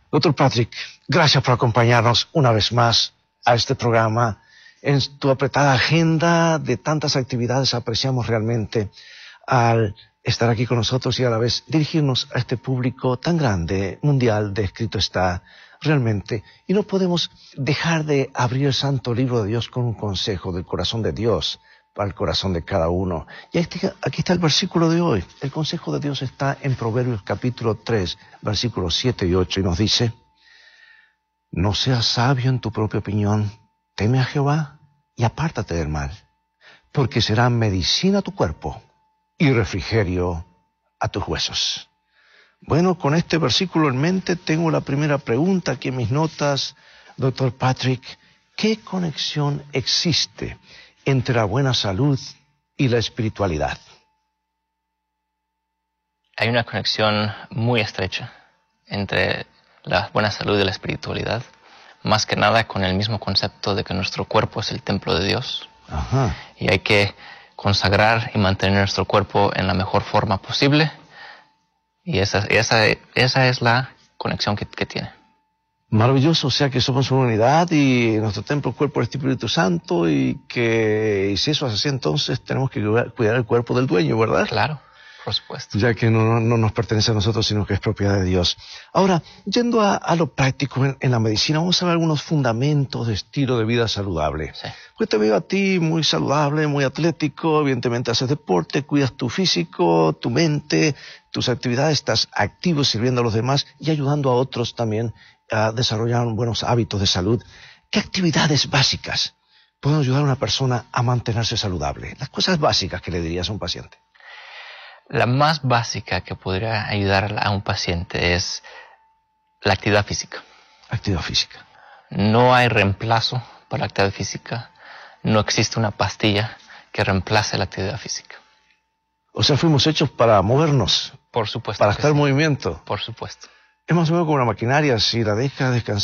Doctor Patrick, gracias por acompañarnos una vez más a este programa. En tu apretada agenda de tantas actividades apreciamos realmente al estar aquí con nosotros y a la vez dirigirnos a este público tan grande, mundial, de Escrito está realmente. Y no podemos dejar de abrir el santo libro de Dios con un consejo del corazón de Dios para el corazón de cada uno. Y aquí está el versículo de hoy. El consejo de Dios está en Proverbios capítulo 3, versículos 7 y 8, y nos dice: no seas sabio en tu propia opinión, teme a Jehová y apártate del mal, porque será medicina a tu cuerpo y refrigerio a tus huesos. Bueno, con este versículo en mente tengo la primera pregunta aquí en mis notas, doctor Patrick. ¿Qué conexión existe entre la buena salud y la espiritualidad? Hay una conexión muy estrecha entre la buena salud y la espiritualidad, más que nada con el mismo concepto de que nuestro cuerpo es el templo de Dios. Ajá. Y hay que consagrar y mantener nuestro cuerpo en la mejor forma posible, y esa es la conexión que tiene. Maravilloso, o sea que somos una unidad y nuestro templo, el cuerpo, es el Espíritu Santo, y si eso es así, entonces tenemos que cuidar el cuerpo del dueño, ¿verdad? Claro, por supuesto. Ya que no nos pertenece a nosotros, sino que es propiedad de Dios. Ahora, yendo a lo práctico en la medicina, vamos a ver algunos fundamentos de estilo de vida saludable. Sí. Pues te veo a ti muy saludable, muy atlético, evidentemente haces deporte, cuidas tu físico, tu mente, tus actividades, estás activo sirviendo a los demás y ayudando a otros también a desarrollar buenos hábitos de salud. ¿Qué actividades básicas pueden ayudar a una persona a mantenerse saludable? Las cosas básicas que le dirías a un paciente. La más básica que podría ayudar a un paciente es la actividad física. Actividad física. No hay reemplazo para la actividad física. No existe una pastilla que reemplace la actividad física. O sea, fuimos hechos para movernos. Por supuesto. Para estar en movimiento. Por supuesto. Es más o menos como una maquinaria. Si la dejas descansar